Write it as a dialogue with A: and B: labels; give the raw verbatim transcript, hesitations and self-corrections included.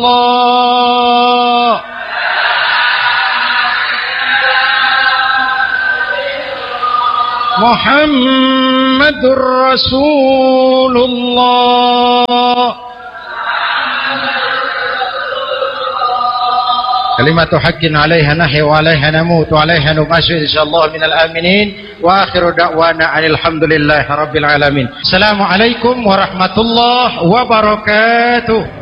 A: Allah. Muhammadur Rasulullah. Kalimatu haqqin 'alaiha nahya wa 'alaiha namut wa 'alaiha nub'atsu insyaallah minal aminin wa akhiru da'wana alhamdulillahi rabbil alamin. Assalamualaikum warahmatullahi wabarakatuh.